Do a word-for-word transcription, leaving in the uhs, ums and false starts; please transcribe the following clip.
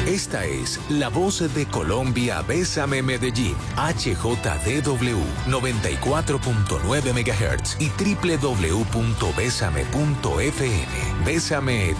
Esta es la voz de Colombia, Bésame Medellín, H J D W noventa y cuatro punto nueve megahertz y doble u doble u doble u punto bésame punto f m. Bésame